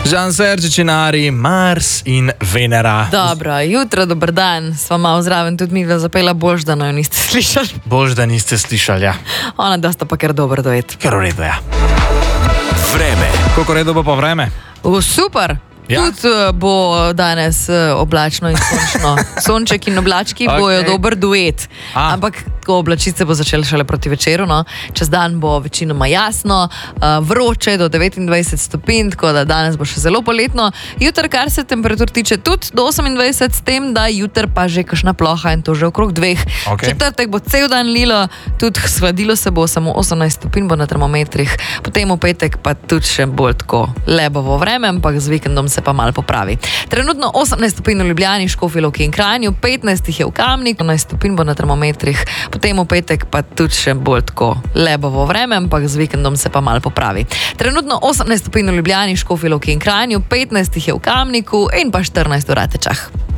Žan Serčičinari, Mars in Venera. Dobro, jutro, dober dan. Sva malo zraven tudi mi zapela Boždano, jo niste slišali. Božda niste slišali, ja. Ona dosta pa kar dober duet. Kar v redu, ja. Vreme. Koliko redo bo pa vreme? Super. Ja. Tudi bo danes oblačno in sončno. Sonček in oblački bojo dober duet. Ampak oblačice bo začel šele proti večeru. No. Čez dan bo večinoma jasno, vroče do 29 stopinj, tako da danes bo še zelo poletno. Jutr, kar se temperatur tiče, tudi do 28, s tem, da jutr pa že kakšna ploha in to že okrog 2. Okay. Četrtek bo cel dan lilo, tudi shladilo se bo, samo 18 stopinj bo na termometrih. Potem v petek pa tudi še bolj tako lebovo vreme, ampak z vikendom se pa malo popravi. Trenutno 18 stopinj v Ljubljani, Škofji Loki in Kranju, 15 je v Kamniku, 18 stopinj bo na termometrih. Potem v petek pa tudi še bolj tako lebovo vreme, ampak z vikendom se pa malo popravi. Trenutno 18 stopinj v Ljubljani, Škofji Loki in Kranju, 15 je v Kamniku in pa 14 v Ratečah.